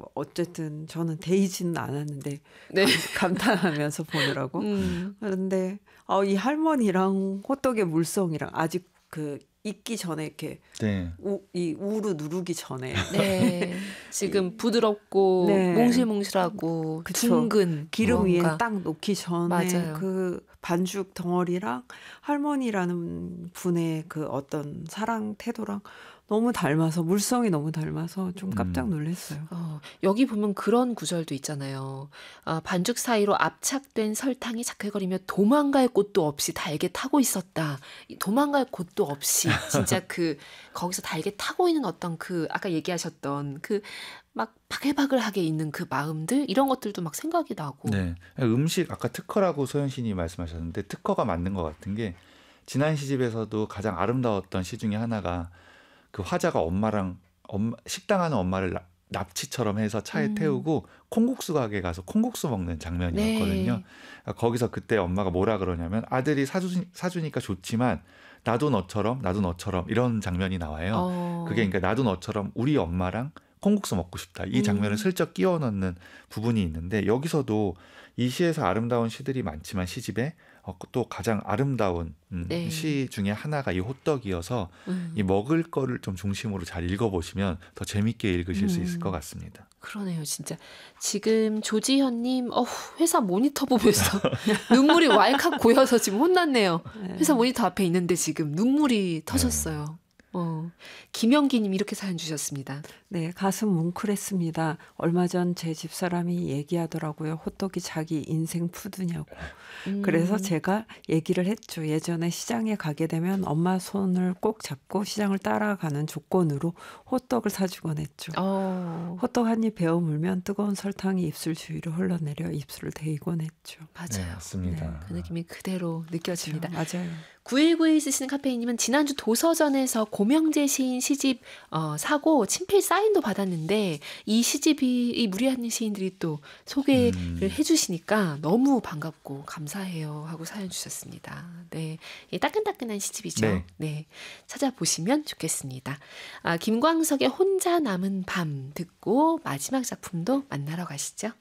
어쨌든 저는 데이지는 않았는데 네. 감탄하면서 보느라고. 그런데 이 할머니랑 호떡의 물성이랑 아직 그 익기 전에 이렇게 네. 이 우루 누르기 전에 네. 지금 부드럽고 네. 몽실몽실하고 그쵸. 둥근 기름 위에 뭔가. 딱 놓기 전에 맞아요. 그 반죽 덩어리랑 할머니라는 분의 그 어떤 사랑 태도랑 너무 닮아서 물성이 너무 닮아서 좀 깜짝 놀랐어요. 여기 보면 그런 구절도 있잖아요. 반죽 사이로 압착된 설탕이 자클거리며 도망갈 곳도 없이 달게 타고 있었다. 도망갈 곳도 없이 진짜 그 거기서 달게 타고 있는 어떤 그 아까 얘기하셨던 그 막 바글바글하게 있는 그 마음들 이런 것들도 막 생각이 나고. 네. 음식 아까 특허라고 소연신이 말씀하셨는데 특허가 맞는 것 같은 게 지난 시집에서도 가장 아름다웠던 시 중에 하나가 그 화자가 식당 하는 엄마를 납치처럼 해서 차에 태우고 콩국수 가게 가서 콩국수 먹는 장면이었거든요. 네. 거기서 그때 엄마가 뭐라 그러냐면 아들이 사주니까 좋지만 나도 너처럼 이런 장면이 나와요. 그게 그러니까 나도 너처럼 우리 엄마랑 콩국수 먹고 싶다. 이 장면을 슬쩍 끼워 넣는 부분이 있는데 여기서도 이 시에서 아름다운 시들이 많지만 시집에 또 가장 아름다운 네. 시 중에 하나가 이 호떡이어서 이 먹을 거를 좀 중심으로 잘 읽어보시면 더 재밌게 읽으실 수 있을 것 같습니다. 그러네요, 진짜. 지금 조지현님, 회사 모니터 보면서 눈물이 왈칵 고여서 지금 혼났네요. 회사 모니터 앞에 있는데 지금 눈물이 터졌어요. 김영기님 이렇게 사연 주셨습니다. 네, 가슴 뭉클했습니다. 얼마 전 제 집사람이 얘기하더라고요. 호떡이 자기 인생 푸드냐고. 그래서 제가 얘기를 했죠. 예전에 시장에 가게 되면 엄마 손을 꼭 잡고 시장을 따라가는 조건으로 호떡을 사주곤 했죠. 호떡 한 입 베어 물면 뜨거운 설탕이 입술 주위로 흘러내려 입술을 데이곤 했죠. 맞아요. 네, 맞습니다. 네, 그 느낌이 그대로 느껴집니다. 그렇죠. 맞아요. 9191 쓰시는 카페인님은 지난주 도서전에서 고명재 시인 시집 사고 친필 사인도 받았는데 이 시집이 이 무리한 시인들이 또 소개를 해주시니까 너무 반갑고 감사해요 하고 사연 주셨습니다. 네, 따끈따끈한 시집이죠. 네. 네, 찾아보시면 좋겠습니다. 김광석의 혼자 남은 밤 듣고 마지막 작품도 만나러 가시죠.